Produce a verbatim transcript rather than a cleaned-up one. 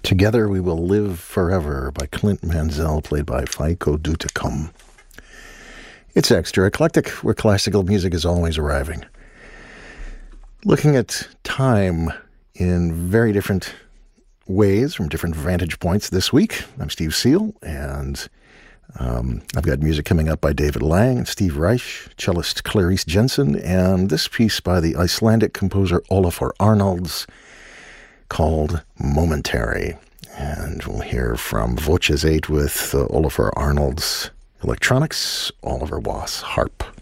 Together We Will Live Forever by Clint Mansell, played by Faiko Dutacum. It's extra eclectic, where classical music is always arriving. Looking at time in very different ways, from different vantage points this week. I'm Steve Seal, and um, I've got music coming up by David Lang and Steve Reich, cellist Clarice Jensen, and this piece by the Icelandic composer Olafur Arnalds, called Momentary. And we'll hear from Voces eight with uh, Olafur Arnalds electronics, Oliver Wass harp.